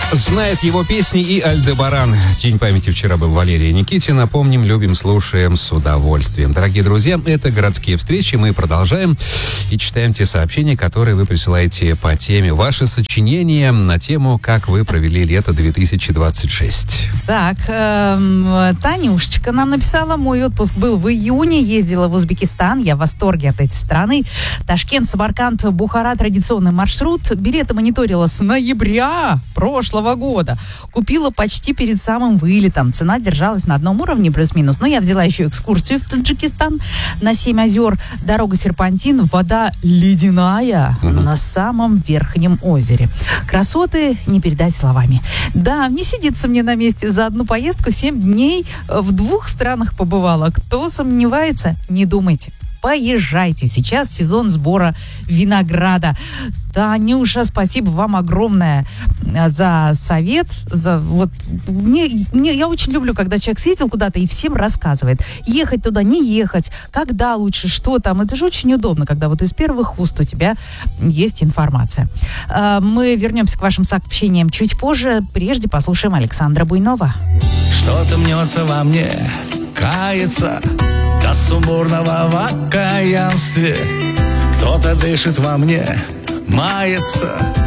Знает его песни и Альдебаран. День памяти вчера был Валерия Никитина. Помним, любим, слушаем с удовольствием. Дорогие друзья, это «Городские встречи». Мы продолжаем и читаем те сообщения, которые вы присылаете по теме. Ваши сочинения на тему «Как вы провели лето 2026». Так, Танюшечка нам написала: мой отпуск был в июне, ездила в Узбекистан, я в восторге от этой страны. Ташкент, Самарканд, Бухара, традиционный маршрут. Билеты мониторила с ноября прошлого года. Купила почти перед самым вылетом. Цена держалась на одном уровне, плюс-минус. Но я взяла еще экскурсию в Таджикистан на 7 озер. Дорога серпантин, вода ледяная на самом верхнем озере. Красоты не передать словами. Да, не сидится мне на месте. За одну поездку 7 дней в 2 странах побывала. Кто сомневается, не думайте. Поезжайте. Сейчас сезон сбора винограда. Танюша, спасибо вам огромное за совет. Я очень люблю, когда человек съездил куда-то и всем рассказывает. Ехать туда, не ехать, когда лучше, что там. Это же очень удобно, когда вот из первых уст у тебя есть информация. Мы вернемся к вашим сообщениям чуть позже. Прежде послушаем Александра Буйнова. Что-то мнется во мне, кается до сумбурного в окаянстве. Кто-то дышит во мне, мается